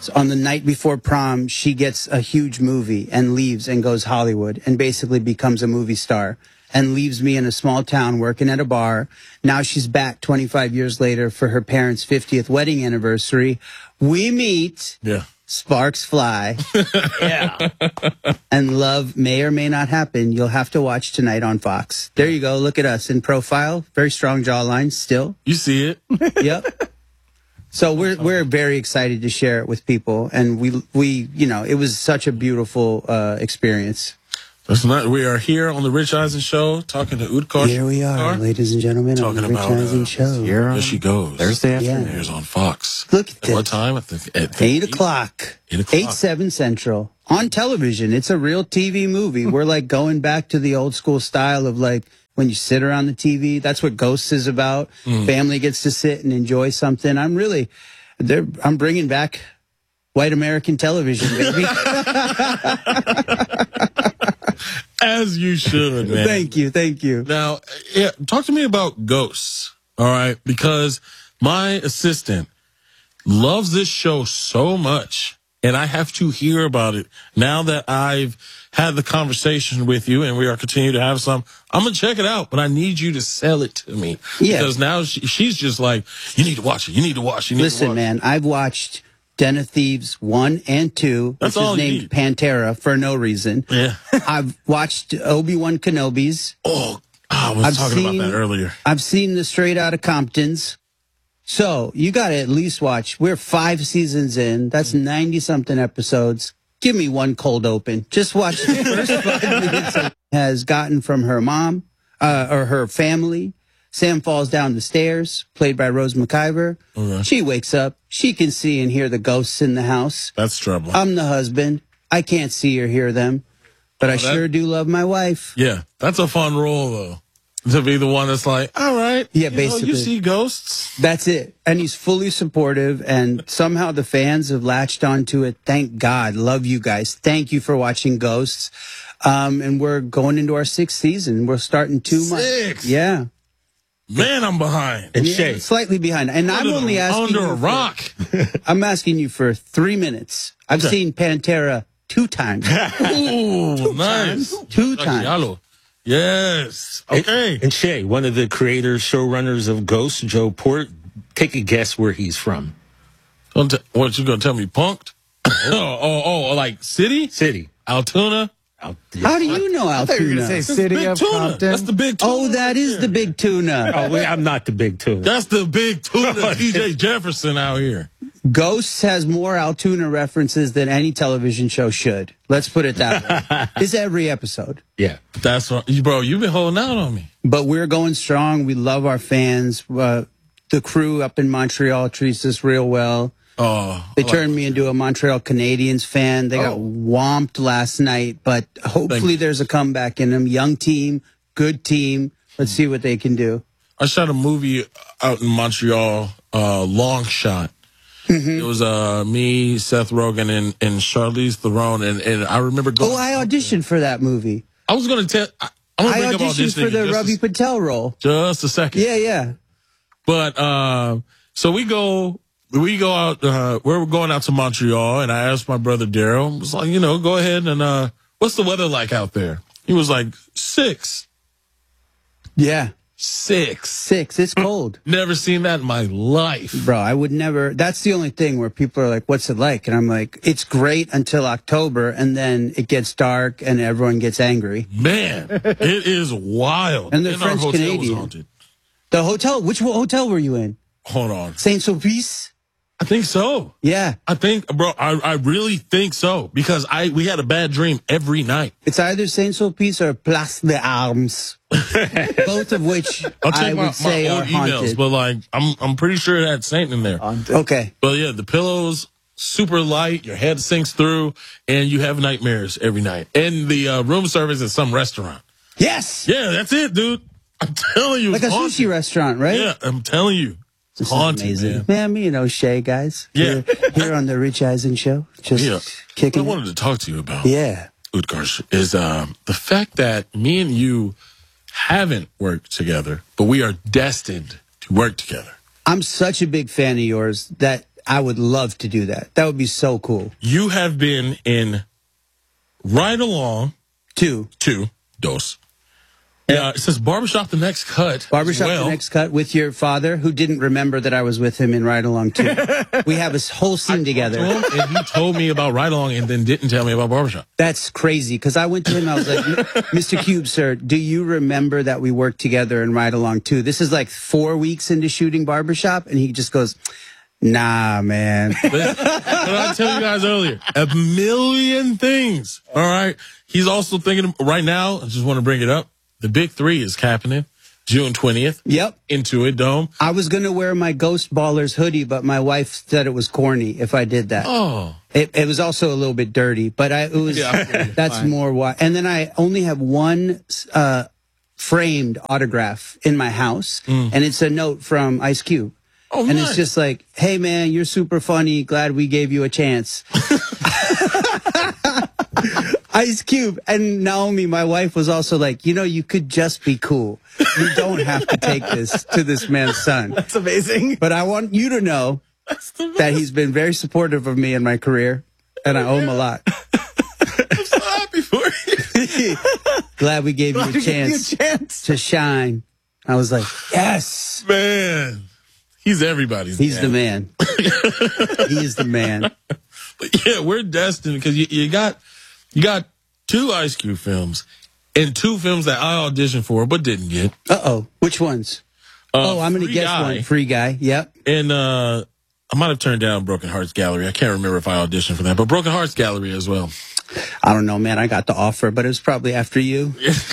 So on the night before prom, she gets a huge movie and leaves and goes Hollywood and basically becomes a movie star and leaves me in a small town working at a bar. Now she's back 25 years later for her parents' 50th wedding anniversary. We meet. Yeah. Sparks fly. Yeah. And love may or may not happen. You'll have to watch tonight on Fox. There you go. Look at us in profile. Very strong jawline still. You see it. Yep. So we're very excited to share it with people, and we you know, it was such a beautiful experience. That's not. We are here on the Rich Eisen Show talking to Utkarsh. Here we are, ladies and gentlemen, talking on the Rich about Eisen Show. There she goes. Thursday afternoon. Yeah. Here's on Fox. Look at At what this. time? I think at 8 o'clock. 8 o'clock. 8/7 Central on television. It's a real TV movie. We're like going back to the old school style of like when you sit around the TV. That's what Ghosts is about. Family gets to sit and enjoy something. I'm bringing back white American television, baby. As you should, man. Thank you. Now, yeah, talk to me about Ghosts. All right, because my assistant loves this show so much, and I have to hear about it now that I've had the conversation with you, and we are continuing to have some. I'm gonna check it out, but I need you to sell it to me. Yeah. Because now she's just like, you need to watch it. You need to watch it. You need to Listen, watch man, I've watched Den of Thieves 1 and 2, That's which all is you named need. Pantera for no reason. Yeah. I've watched Obi-Wan Kenobi's. Oh, I was I've talking seen- about that earlier. I've seen the Straight Outta Comptons. So you got to at least watch. We're 5 seasons in. That's 90-something episodes. Give me one cold open. Just watch the first 5 minutes. Has gotten from her mom or her family. Sam falls down the stairs, played by Rose McIver. Okay. She wakes up. She can see and hear the ghosts in the house. That's trouble. I'm the husband. I can't see or hear them, but I sure do love my wife. Yeah, that's a fun role, though. To be the one that's like, all right. Yeah, you basically. you see ghosts. That's it. And he's fully supportive, and somehow the fans have latched onto it. Thank God. Love you guys. Thank you for watching Ghosts. And we're going into our 6th season. We're starting 2 months. 6? Yeah. Man, I'm behind. And Yeah, Shay. slightly behind. And I'm only asking under you a rock. I'm asking you for 3 minutes. I've seen Pantera 2 times. Ooh, nice. 2 times. Yalo. Yes. Okay. And Shay, one of the creators, showrunners of Ghost, Joe Port, take a guess where he's from. What, you gonna tell me? Punked? Like city? City. Altoona? How do you know I thought you were going to say Altoona? City Big of tuna. Compton. That's the big tuna. Oh, that is the big tuna. Oh, wait, I'm not the big tuna. That's the big tuna. TJ Jefferson out here. Ghosts has more Altoona references than any television show should. Let's put it that way. It's every episode. Yeah. That's what, bro, you've been holding out on me. But we're going strong. We love our fans. The crew up in Montreal treats us real well. Oh, They turned me into a Montreal Canadiens fan. They got whomped last night, but hopefully there's a comeback in them. Young team, good team. Let's see what they can do. I shot a movie out in Montreal, Long Shot. It was me, Seth Rogen, and Charlize Theron, and I remember going. Oh, I auditioned for that movie. I was going to tell. I'm I going to bring up auditioned auditioning for the in Ravi Patel role. just a second. Yeah. But so we go out. We're going out to Montreal, and I asked my brother Daryl. I was like, go ahead and what's the weather like out there? He was like 6. Yeah. 6. 6. It's cold. Never seen that in my life. Bro, I would never. That's the only thing where people are like, what's it like? And I'm like, it's great until October, and then it gets dark and everyone gets angry. Man, it is wild. And they're our French hotel was Canadian. haunted. The hotel, which hotel were you in? Hold on. Saint Sulpice? I think so. Yeah. I think, bro, I really think so because we had a bad dream every night. It's either Saint Sulpice or Place des Armes. Both of which I'll I check would my say are old emails, haunted. but like I'm pretty sure it had Saint in there. Okay. But yeah, the pillows super light, your head sinks through, and you have nightmares every night. And the room service at some restaurant. Yes. Yeah, that's it, dude. I'm telling you, Like it's a haunted. sushi restaurant, right? Yeah, I'm telling you, it's This is haunted, amazing. man. Man, Shay, guys. Yeah. Here on the Rich Eisen Show. Just Yeah. What I kicking it. wanted to talk to you about, Yeah. Utkarsh, is the fact that me and you haven't worked together, but we are destined to work together. I'm such a big fan of yours that I would love to do that. That would be so cool. You have been in Ride Along 2. 2, Dos. Yeah, it says Barbershop The Next Cut. Barbershop as well. The Next Cut with your father, who didn't remember that I was with him in Ride Along 2. We have a whole scene together. And he told me about Ride Along and then didn't tell me about Barbershop. That's crazy, because I went to him, I was like, Mr. Cube, sir, do you remember that we worked together in Ride Along 2? This is like 4 weeks into shooting Barbershop, and he just goes, nah, man. What I tell you guys earlier, a million things. All right. He's also thinking right now, I just want to bring it up. The Big 3 is happening June 20th. Yep. Intuit Dome. I was going to wear my Ghost Ballers hoodie, but my wife said it was corny if I did that. Oh. It was also a little bit dirty, but it was, that's more why. And then I only have one framed autograph in my house, and it's a note from Ice Cube. Oh, and nice. it's just like, hey, man, you're super funny. Glad we gave you a chance. Ice Cube. And Naomi, my wife, was also like, you could just be cool. You don't have to take this to this man's son. That's amazing. But I want you to know that he's been very supportive of me in my career, and I owe him a lot. I'm so happy for you. Glad we gave you a Give you a chance chance. to shine. I was like, yes. Man. He's everybody's He's dad. the man. He is the man. But yeah, we're destined because you got 2 Ice Cube films and 2 films that I auditioned for but didn't get. Uh-oh. Which ones? I'm going to Free guess Guy. one. Free Guy. Yep. And I might have turned down Broken Hearts Gallery. I can't remember if I auditioned for that, but Broken Hearts Gallery as well. I don't know, man. I got the offer, but it was probably after you.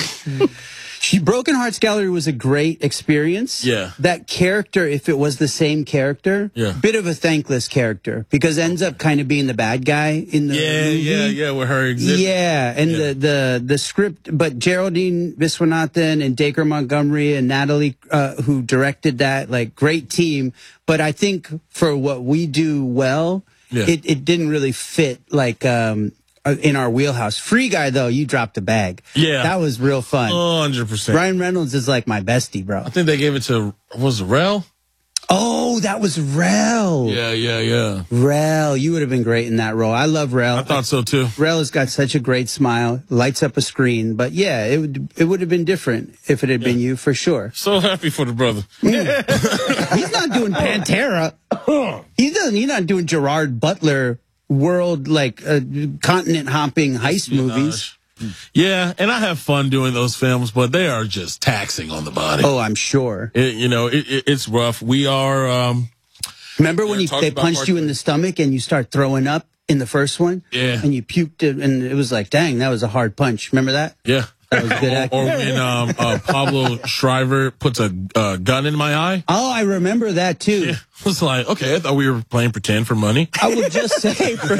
Broken Hearts Gallery was a great experience. Yeah. That character, if it was the same character, Yeah. bit of a thankless character, because ends up kind of being the bad guy in the movie. Yeah, with her existing. Yeah, and the script, but Geraldine Viswanathan and Dacre Montgomery and Natalie, who directed that, like, great team. But I think for what we do well, Yeah. it didn't really fit, like, in our wheelhouse. Free Guy, though, you dropped the bag. Yeah. That was real fun. 100%. Ryan Reynolds is like my bestie, bro. I think they gave it to, was it Rel? Oh, that was Rel. Yeah. Rel, you would have been great in that role. I love Rel. I thought so too. Rel has got such a great smile, lights up a screen. But yeah, it would have been different if it had been you, for sure. So happy for the brother. He's not doing Pantera. He's not doing Gerard Butler world, like, continent hopping heist movies. Yeah, and I have fun doing those films, but they are just taxing on the body. Oh, I'm sure. It's rough. We are. Remember when talked they about punched you in the stomach and you start throwing up in the first one? Yeah. And you puked it, and it was like, dang, that was a hard punch. Remember that? Yeah. That was good acting. Or when Pablo Shriver puts a gun in my eye. Oh, I remember that too. Yeah. I was like, okay, I thought we were playing pretend for money. I would just say for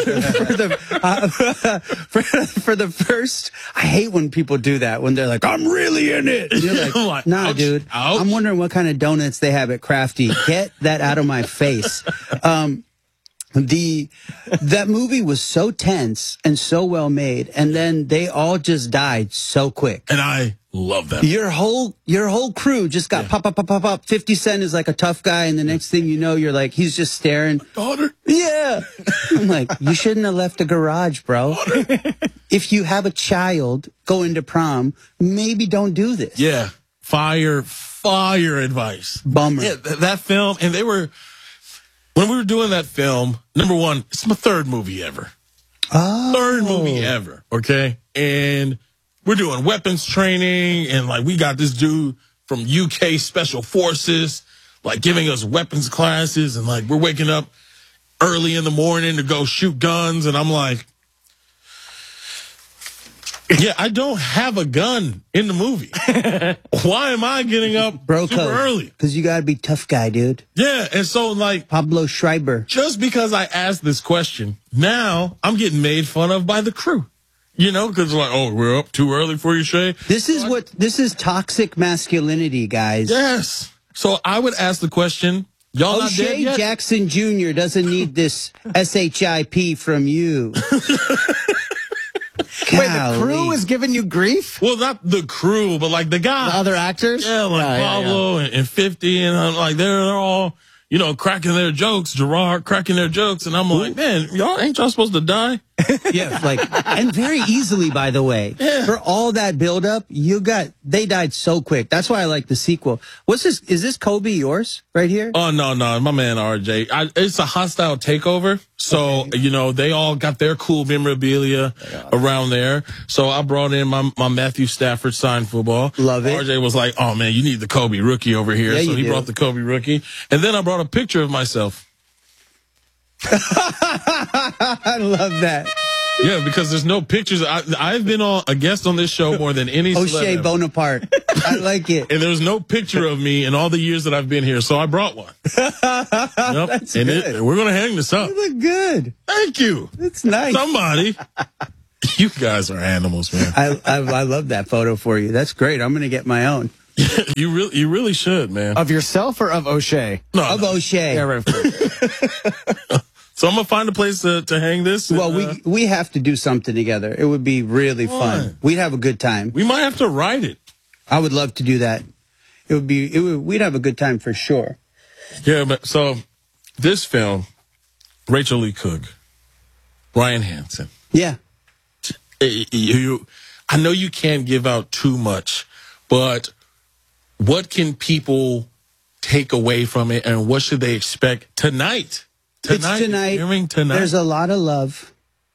the first, I hate when people do that, when they're like, I'm really in it. And you're like, I'm like, nah, ouch, dude. ouch. I'm wondering what kind of donuts they have at Crafty. Get that out of my face. That movie was so tense and so well made, and then they all just died so quick. And I love that. Your whole crew just got pop. 50 Cent is like a tough guy, and the next thing you know, you're like, he's just staring. Daughter. Yeah. I'm like, you shouldn't have left the garage, bro. If you have a child going to prom, maybe don't do this. Yeah. Fire advice. Bummer. Yeah, that film, and when we were doing that film, number one, it's my 3rd movie ever. Oh. 3rd movie ever. Okay. And we're doing weapons training, and like we got this dude from UK Special Forces, like giving us weapons classes, and like we're waking up early in the morning to go shoot guns, and I'm like, yeah, I don't have a gun in the movie. Why am I getting up Bro super code. early? Because you got to be tough guy, dude. Yeah, and so like Pablo Schreiber. just because I asked this question, now I'm getting made fun of by the crew. You know, because like, oh, we're up too early for you, Shay. This is toxic masculinity, guys. Yes. So I would ask the question, y'all not dead O'Shea yet? Jackson Jr. doesn't need this SHIP from you. Wait, the crew is giving you grief? Well, not the crew, but like the guy. The other actors? Yeah, like Pablo and 50, and like they're all, cracking their jokes, Gerard cracking their jokes. And I'm like, man, ain't y'all supposed to die? Yeah, and very easily, by the way. Yeah. For all that buildup, they died so quick. That's why I like the sequel. What's this? Is this Kobe yours right here? Oh, no, my man RJ. It's a hostile takeover. So, they all got their cool memorabilia around there. So I brought in my Matthew Stafford signed football. Love it. RJ was like, oh man, you need the Kobe rookie over here. Yeah, so he do. brought the Kobe rookie. And then I brought a picture of myself. I love that. Yeah, because there's no pictures. I've been a guest on this show more than any O'Shea celebrity. Bonaparte. I like it. And there's no picture of me in all the years that I've been here, so I brought one. Yep. That's good. We're going to hang this up. You look good. Thank you. It's nice. Somebody. You guys are animals, man. I love that photo for you. That's great. I'm going to get my own. You really should, man. Of yourself or of O'Shea? No, Of O'Shea. Yeah, right, of course. So I'm gonna find a place to hang this. Well, we have to do something together. It would be really fun. We'd have a good time. we might have to write it. I would love to do that. We'd have a good time for sure. Yeah, but so this film, Rachel Lee Cook, Ryan Hansen. Yeah. I know you can't give out too much, but what can people take away from it, and what should they expect tonight? It's tonight. Premiering tonight. There's a lot of love.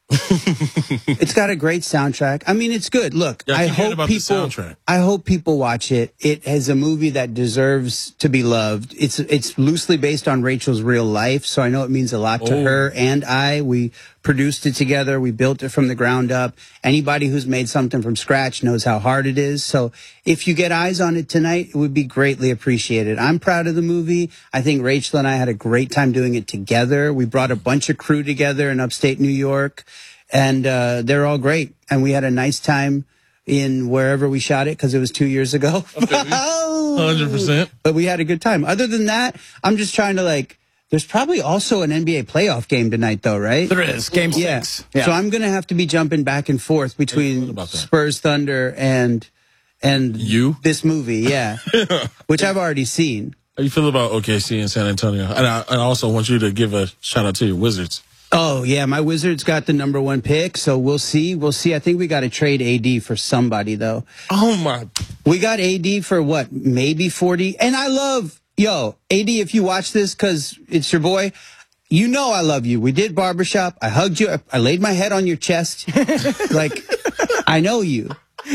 It's got a great soundtrack. I mean, it's good. Look, Yeah, I keep hearing hope about the people. soundtrack. I hope people watch it. It is a movie that deserves to be loved. It's loosely based on Rachel's real life, so I know it means a lot to her and I. We produced it together. We built it from the ground up. Anybody who's made something from scratch knows how hard it is. So if you get eyes on it tonight, it would be greatly appreciated. I'm proud of the movie. I think Rachel and I had a great time doing it together. We brought a bunch of crew together in upstate New York, and they're all great. And we had a nice time in wherever we shot it because it was 2 years ago. 100%. But we had a good time. Other than that, I'm just trying to there's probably also an NBA playoff game tonight, though, right? There is. Game 6. Yeah. So I'm going to have to be jumping back and forth between Spurs Thunder and You? this movie, yeah, which I've already seen. How you feel about OKC and San Antonio? And I also want you to give a shout out to your Wizards. Oh, yeah, my Wizards got the #1 pick, so we'll see. We'll see. I think we got to trade AD for somebody, though. Oh, my. We got AD for what, maybe 40? And I love, AD, if you watch this, because it's your boy, you know I love you. We did barbershop. I hugged you. I laid my head on your chest. I know you.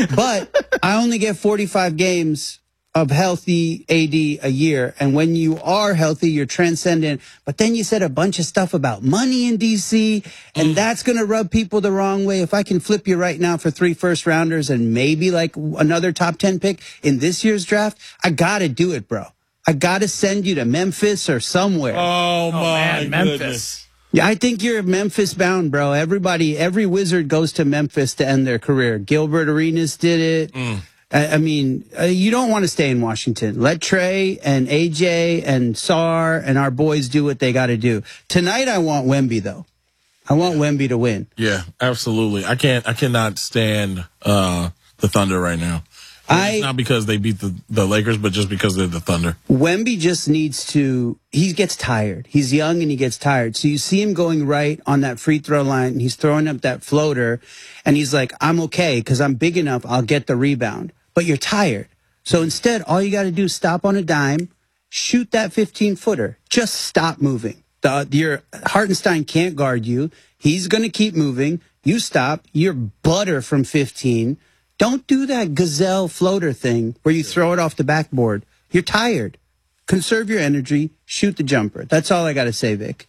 But I only get 45 games of healthy AD a year. And when you are healthy, you're transcendent. But then you said a bunch of stuff about money in DC, and that's going to rub people the wrong way. If I can flip you right now for 3 first-rounders and maybe another top 10 pick in this year's draft, I got to do it, bro. I got to send you to Memphis or somewhere. Oh, my Man, goodness. Memphis. Yeah, I think you're Memphis bound, bro. Every Wizard goes to Memphis to end their career. Gilbert Arenas did it. I mean, you don't want to stay in Washington. Let Trey and AJ and Sar and our boys do what they got to do. Tonight, I want Wemby, though. I want Wemby to win. Yeah, absolutely. I cannot stand the Thunder right now. It's not because they beat the Lakers, but just because they're the Thunder. Wemby just needs to, he gets tired. He's young and he gets tired. So you see him going right on that free throw line, and he's throwing up that floater, and he's like, I'm okay because I'm big enough. I'll get the rebound. But you're tired. So instead, all you got to do is stop on a dime, shoot that 15-footer. Just stop moving. Your Hartenstein can't guard you. He's going to keep moving. You stop. You're butter from 15. Don't do that gazelle floater thing where you throw it off the backboard. You're tired. Conserve your energy. Shoot the jumper. That's all I got to say, Vic.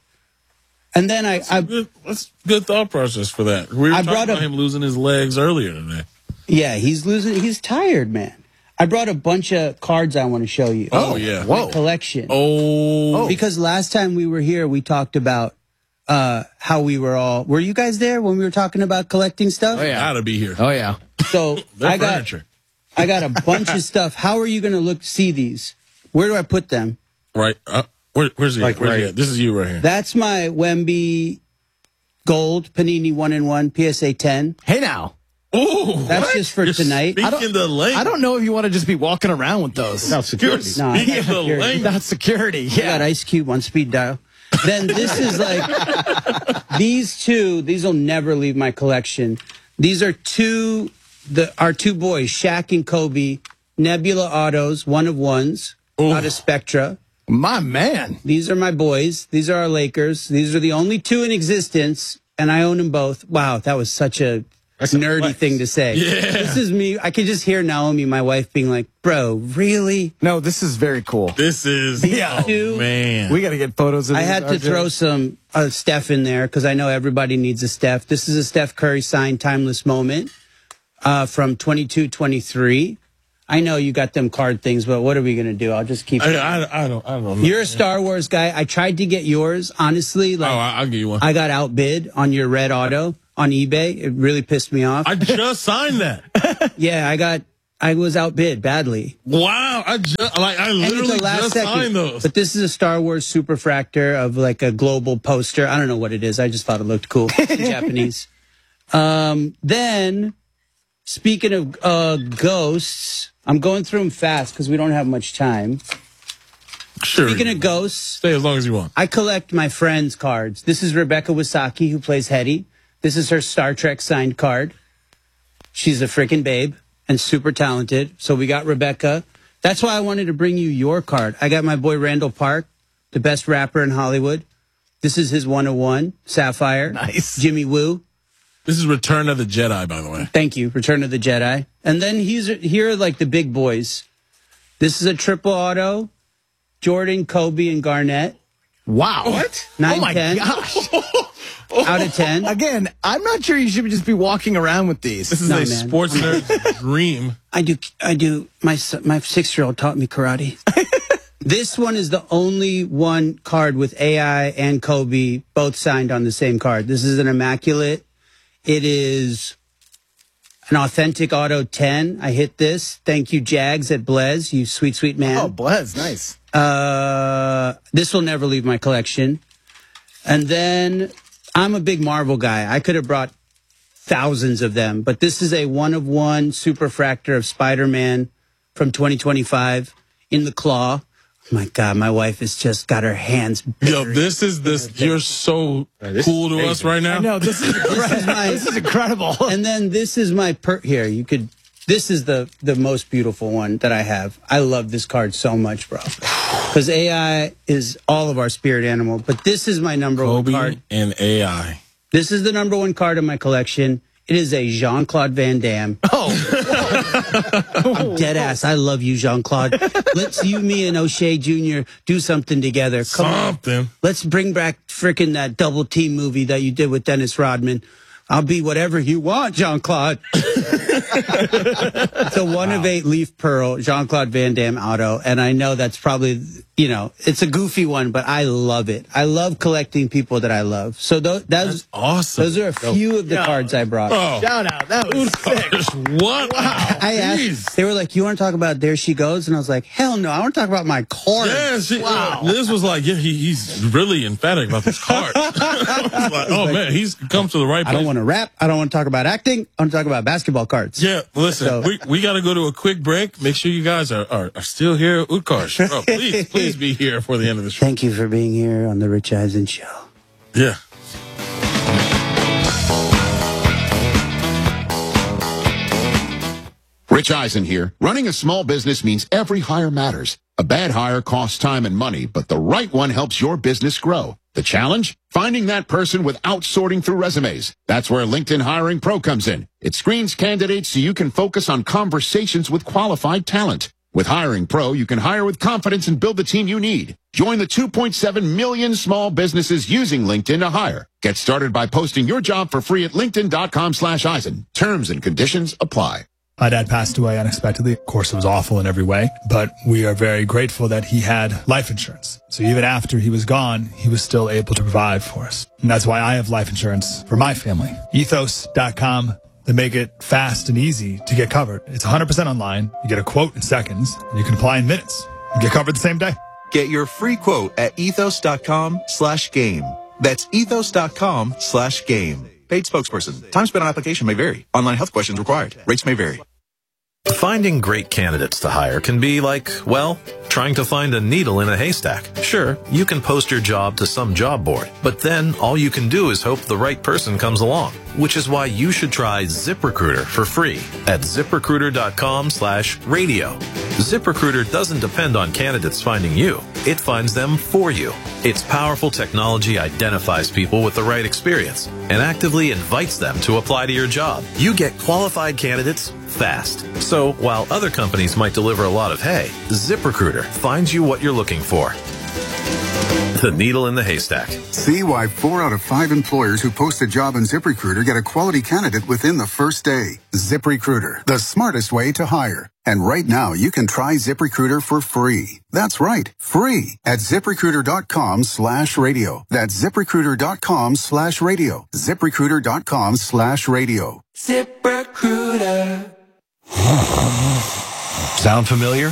And then That's good thought process for that. We were talking about him losing his legs earlier today. Yeah, he's tired, man. I brought a bunch of cards I want to show you. Oh, yeah. My collection. Oh. Because last time we were here, we talked about how we were you guys there when we were talking about collecting stuff? Oh, yeah. Gotta be here. Oh, yeah. So I furniture. got a bunch of stuff. How are you going to see these? Where do I put them? Right. Where's he? Like right. This is you right here. That's my Wemby Gold Panini 1-in-1 PSA 10. Hey, now. Ooh, That's what? just for You're tonight. Speaking the language. I don't know if you want to just be walking around with those. No You're security. No, I speaking got the security. language. Not security. I got Yeah. Ice Cube on speed dial. Then this is like these will never leave my collection. These are our two boys, Shaq and Kobe, Nebula Autos, one of ones, out of Spectra. My man. These are my boys. These are our Lakers. These are the only two in existence, and I own them both. Wow, that was such a nerdy flex. thing to say. Yeah. This is me. I could just hear Naomi, my wife, being like, bro, really? No, this is very cool. This is, Yeah. oh, man. We got to get photos of I these, had to RJ. throw some Steph in there because I know everybody needs a Steph. This is a Steph Curry signed timeless moment from 22-23. I know you got them card things, but what are we going to do? I'll just keep. I don't know. You're a Star Wars guy. I tried to get yours. Honestly, like I'll give you one. I got outbid on your red auto on eBay. It really pissed me off. I just signed that. Yeah, I was outbid badly. Wow. I And it's literally the last just second. signed those. But this is a Star Wars superfractor of like a global poster. I don't know what it is. I just thought it looked cool. It's in Japanese. Then, speaking of ghosts, I'm going through them fast because we don't have much time. Sure. Speaking of ghosts, Stay as long as you want. I collect my friends' cards. This is Rebecca Wasaki, who plays Hetty. This is her Star Trek signed card. She's a freaking babe and super talented. So we got Rebecca. That's why I wanted to bring you your card. I got my boy Randall Park, the best rapper in Hollywood. This is his 101, Sapphire. Nice. Jimmy Woo. This is Return of the Jedi, by the way. Thank you, Return of the Jedi. And then here are like the big boys. This is a triple auto, Jordan, Kobe, and Garnett. Wow. What? 9, oh, my 10. gosh. Out of 10. Again, I'm not sure you should just be walking around with these. This is No, a man. sports nerd's dream. I do. My 6-year-old taught me karate. This one is the only one card with AI and Kobe both signed on the same card. This is an immaculate. It is an authentic auto 10. I hit this. Thank you, Jags at Blez. You sweet, sweet man. Oh, Blez, nice. This will never leave my collection. And then I'm a big Marvel guy. I could have brought thousands of them, but this is a 1-of-1 superfractor of Spider-Man from 2025 in the claw. Oh my God, my wife has just got her hands. Yo, this. You're so this cool is to us amazing. right now. I know, this is this is incredible. And then this is my here. This is the most beautiful one that I have. I love this card so much, bro. Because AI is all of our spirit animal. But this is my number one Kobe card. and AI. This is the number one card in my collection. It is a Jean-Claude Van Damme. I'm dead ass. I love you, Jean-Claude. Let's you, me, and O'Shea Jr. do something together. Come on. Something. Let's bring back frickin' that Double Team movie that you did with Dennis Rodman. I'll be whatever you want, Jean-Claude. It's a 1-of-8 Leaf Pearl, Jean-Claude Van Damme auto. And I know that's probably, it's a goofy one, but I love it. I love collecting people that I love. So That's awesome. those are a few of the cards I brought. Oh, Shout out. That was sick. what? Wow. I asked, they were like, you want to talk about There She Goes? And I was like, hell no, I want to talk about my card. Yeah, Liz was like, yeah, he's really emphatic about this card. I was like, oh man, he's come to the right I place. don't want to rap. I don't want to talk about acting. I want to talk about basketball cards. Yeah, listen, So- we got to go to a quick break. Make sure you guys are still here at Utkarsh. Bro, please be here for the end of the show. Thank you for being here on the Rich Eisen Show. Yeah. Rich Eisen here. Running a small business means every hire matters. A bad hire costs time and money, but the right one helps your business grow. The challenge? Finding that person without sorting through resumes. That's where LinkedIn Hiring Pro comes in. It screens candidates so you can focus on conversations with qualified talent. With Hiring Pro, you can hire with confidence and build the team you need. Join the 2.7 million small businesses using LinkedIn to hire. Get started by posting your job for free at linkedin.com/Eisen. Terms and conditions apply. My dad passed away unexpectedly. Of course, it was awful in every way, but we are very grateful that he had life insurance. So even after he was gone, he was still able to provide for us. And that's why I have life insurance for my family. Ethos.com. They make it fast and easy to get covered. It's 100% online. You get a quote in seconds, and you can apply in minutes and get covered the same day. Get your free quote at ethos.com/game. That's ethos.com/game. paid spokesperson. Time spent on application may vary. Online health questions required. Rates may vary. Finding great candidates to hire can be like, well, trying to find a needle in a haystack. Sure, you can post your job to some job board, but then all you can do is hope the right person comes along, which is why you should try ZipRecruiter for free at ZipRecruiter.com/radio. ZipRecruiter doesn't depend on candidates finding you. It finds them for you. Its powerful technology identifies people with the right experience and actively invites them to apply to your job. You get qualified candidates fast. So while other companies might deliver a lot of hay, ZipRecruiter finds you what you're looking for. The needle in the haystack. See why 4 out of 5 employers who post a job on ZipRecruiter get a quality candidate within the first day. ZipRecruiter, the smartest way to hire. And right now, you can try ZipRecruiter for free. That's right, free at ZipRecruiter.com/radio. That's ZipRecruiter.com/radio. ZipRecruiter.com/radio. ZipRecruiter. Sound familiar?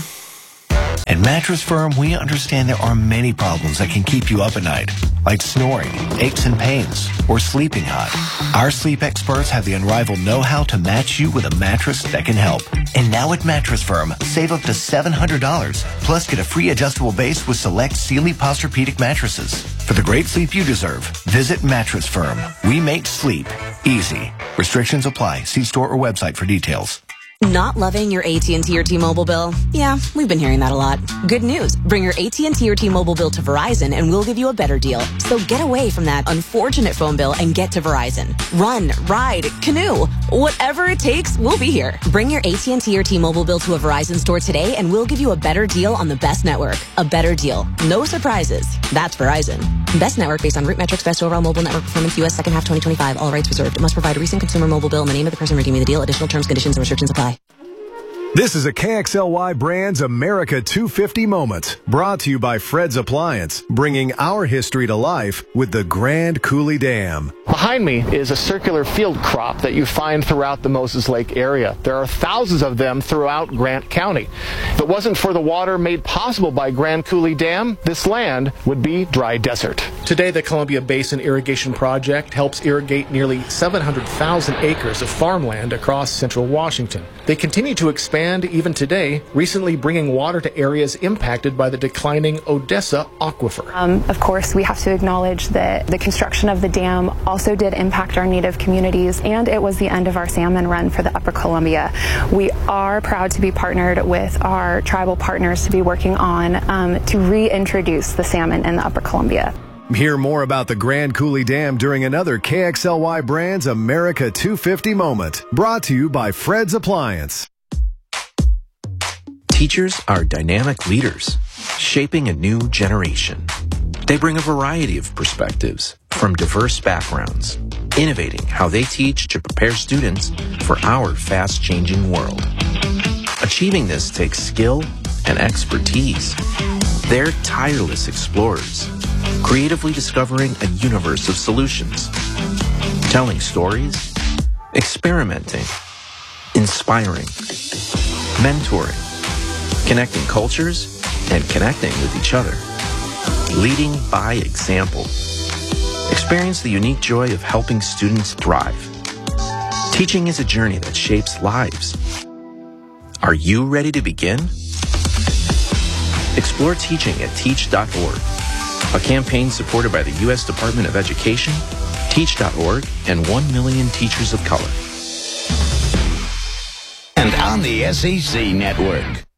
At Mattress Firm, we understand there are many problems that can keep you up at night, like snoring, aches and pains, or sleeping hot. Our sleep experts have the unrivaled know-how to match you with a mattress that can help. And now at Mattress Firm, save up to $700, plus get a free adjustable base with select Sealy Posturepedic mattresses. For the great sleep you deserve, visit Mattress Firm. We make sleep easy. Restrictions apply. See store or website for details. Not loving your AT&T or T-Mobile bill? Yeah, we've been hearing that a lot. Good news. Bring your AT&T or T-Mobile bill to Verizon and we'll give you a better deal. So get away from that unfortunate phone bill and get to Verizon. Run, ride, canoe. Whatever it takes, we'll be here. Bring your AT&T or T-Mobile bill to a Verizon store today and we'll give you a better deal on the best network. A better deal. No surprises. That's Verizon. Best network based on root metrics, best overall mobile network performance, U.S. second half 2025. All rights reserved. It must provide a recent consumer mobile bill and the name of the person redeeming the deal. Additional terms, conditions, and restrictions apply. This is a KXLY Brands America 250 moment, brought to you by Fred's Appliance, bringing our history to life with the Grand Coulee Dam. Behind me is a circular field crop that you find throughout the Moses Lake area. There are thousands of them throughout Grant County. If it wasn't for the water made possible by Grand Coulee Dam, this land would be dry desert. Today, the Columbia Basin Irrigation Project helps irrigate nearly 700,000 acres of farmland across central Washington. They continue to expand even today, recently bringing water to areas impacted by the declining Odessa aquifer. Of course, we have to acknowledge that the construction of the dam also did impact our native communities, and it was the end of our salmon run for the Upper Columbia. We are proud to be partnered with our tribal partners to be working on to reintroduce the salmon in the Upper Columbia. Hear more about the Grand Coulee Dam during another KXLY Brands America 250 moment, brought to you by Fred's Appliance. Teachers are dynamic leaders, shaping a new generation. They bring a variety of perspectives from diverse backgrounds, innovating how they teach to prepare students for our fast-changing world. Achieving this takes skill and expertise. They're tireless explorers, creatively discovering a universe of solutions, telling stories, experimenting, inspiring, mentoring, connecting cultures, and connecting with each other, leading by example. Experience the unique joy of helping students thrive. Teaching is a journey that shapes lives. Are you ready to begin? Explore teaching at teach.org, a campaign supported by the U.S. Department of Education, Teach.org, and 1 million teachers of color. And on the SEC Network.